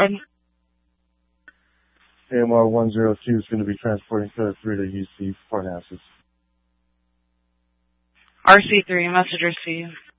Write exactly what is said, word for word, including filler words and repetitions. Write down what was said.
Um, A M R one zero two is going to be transporting code three to U C Parnassus. R C three, message received.